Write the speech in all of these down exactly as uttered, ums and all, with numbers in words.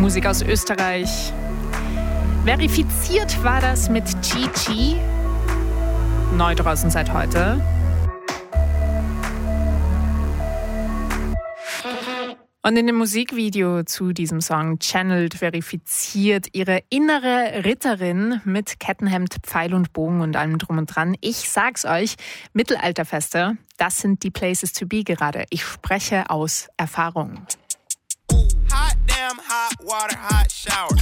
Musik aus Österreich. Verifiziert war das mit Gigi. Neu draußen seit heute. Und in dem Musikvideo zu diesem Song channelt Verifiziert ihre innere Ritterin mit Kettenhemd, Pfeil und Bogen und allem drum und dran. Ich sag's euch, Mittelalterfeste, das sind die Places to be gerade. Ich spreche aus Erfahrung. Hot damn hot water, hot shower.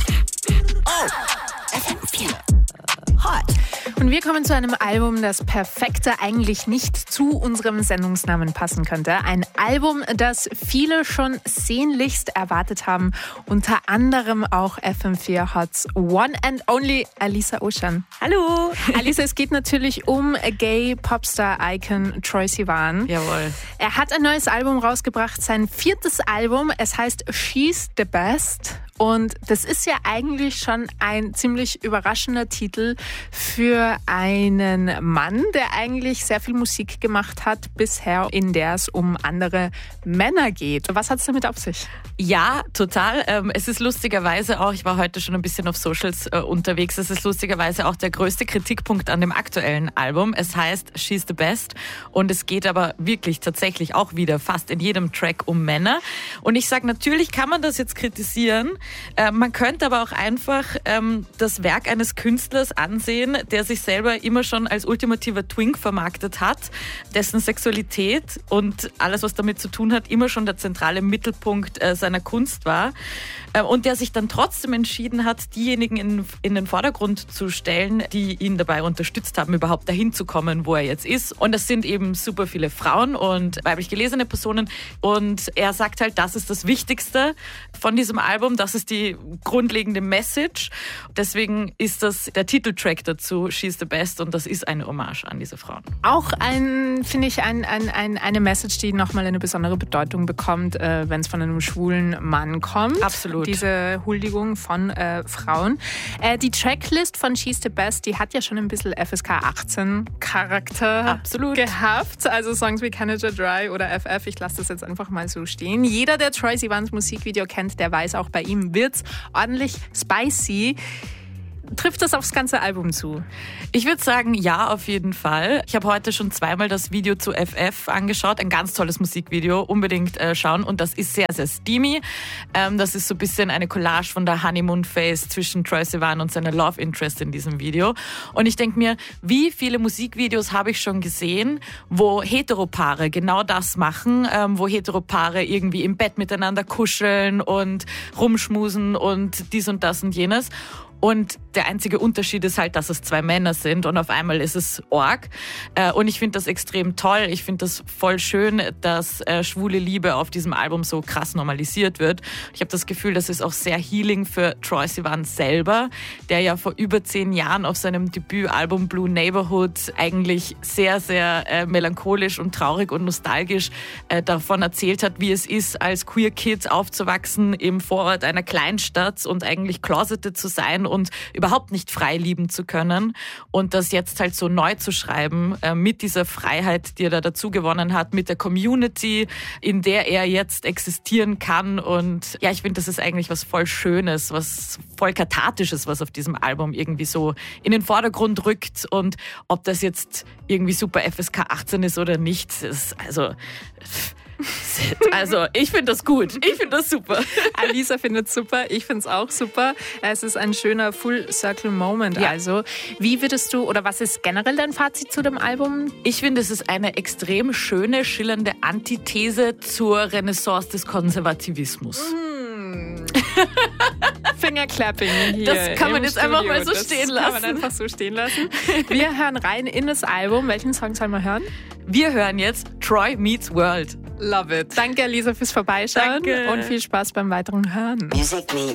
Oh, F M vier. Hot. Und wir kommen zu einem Album, das perfekte eigentlich nicht zu unserem Sendungsnamen passen könnte. Ein Album, das viele schon sehnlichst erwartet haben. Unter anderem auch F M vier Hots One and Only Alisa Ocean. Hallo! Alisa, es geht natürlich um Gay Popstar Icon Troye Sivan. Jawohl. Er hat ein neues Album rausgebracht, sein viertes Album. Es heißt She's the Best. Und das ist ja eigentlich schon ein ziemlich überraschender Titel für einen Mann, der eigentlich sehr viel Musik gemacht hat bisher, in der es um andere Männer geht. Was hat es damit auf sich? Ja, total. Ähm, es ist lustigerweise auch, ich war heute schon ein bisschen auf Socials äh, unterwegs, es ist lustigerweise auch der größte Kritikpunkt an dem aktuellen Album. Es heißt She's the Best und es geht aber wirklich tatsächlich auch wieder fast in jedem Track um Männer. Und ich sage, natürlich kann man das jetzt kritisieren. Äh, man könnte aber auch einfach ähm, das Werk eines Künstlers ansehen, der sich selber immer schon als ultimativer Twink vermarktet hat, dessen Sexualität und alles, was damit zu tun hat, immer schon der zentrale Mittelpunkt äh, seiner Kunst war. Äh, und der sich dann trotzdem entschieden hat, diejenigen in, in den Vordergrund zu stellen, die ihn dabei unterstützt haben, überhaupt dahin zu kommen, wo er jetzt ist. Und das sind eben super viele Frauen und weiblich gelesene Personen. Und er sagt halt, das ist das Wichtigste von diesem Album, das ist die grundlegende Message. Deswegen ist das der Titeltrack dazu, She's the Best, und das ist eine Hommage an diese Frauen. Auch ein, finde ich, ein, ein, ein, eine Message, die nochmal eine besondere Bedeutung bekommt, äh, wenn es von einem schwulen Mann kommt. Absolut. Diese Huldigung von äh, Frauen. Äh, die Tracklist von She's the Best, die hat ja schon ein bisschen F S K achtzehn Charakter Absolut. gehabt. Also Songs wie Canada Dry oder F F, ich lasse das jetzt einfach mal so stehen. Jeder, der Troye Sivans Musikvideo kennt, der weiß, auch bei ihm wird's ordentlich spicy. Trifft das aufs ganze Album zu? Ich würde sagen, ja, auf jeden Fall. Ich habe heute schon zweimal das Video zu F F angeschaut. Ein ganz tolles Musikvideo. Unbedingt äh, schauen. Und das ist sehr, sehr steamy. Ähm, das ist so ein bisschen eine Collage von der Honeymoon Phase zwischen Troye Sivan und seiner Love Interest in diesem Video. Und ich denke mir, wie viele Musikvideos habe ich schon gesehen, wo Heteropaare genau das machen, ähm, wo Heteropaare irgendwie im Bett miteinander kuscheln und rumschmusen und dies und das und jenes. Und der einzige Unterschied ist halt, dass es zwei Männer sind und auf einmal ist es Org. Und ich finde das extrem toll. Ich finde das voll schön, dass schwule Liebe auf diesem Album so krass normalisiert wird. Ich habe das Gefühl, das ist auch sehr healing für Troye Sivan selber, der ja vor über zehn Jahren auf seinem Debütalbum Blue Neighborhood eigentlich sehr, sehr äh, melancholisch und traurig und nostalgisch äh, davon erzählt hat, wie es ist, als Queer Kid aufzuwachsen im Vorort einer Kleinstadt und eigentlich closeted zu sein und überhaupt nicht frei lieben zu können. Und das jetzt halt so neu zu schreiben, äh, mit dieser Freiheit, die er da dazu gewonnen hat, mit der Community, in der er jetzt existieren kann. Und ja, ich finde, das ist eigentlich was voll Schönes, was voll Kathartisches, was auf diesem Album irgendwie so in den Vordergrund rückt. Und ob das jetzt irgendwie super F S K achtzehn ist oder nicht, ist also... Also, ich finde das gut. Ich finde das super. Alisa findet es super. Ich finde es auch super. Es ist ein schöner Full-Circle-Moment. Ja. Also, wie würdest du, oder was ist generell dein Fazit zu dem Album? Ich finde, es ist eine extrem schöne, schillernde Antithese zur Renaissance des Konservativismus. Mm. Fingerclapping hier. Das kann man jetzt Studio. einfach mal so das stehen lassen. Das kann man einfach so stehen lassen. Wir hören rein in das Album. Welchen Song sollen wir hören? Wir hören jetzt Troye Meets World. Love it. Danke, Alisa, fürs Vorbeischauen. Danke. Und viel Spaß beim weiteren Hören. Music Me.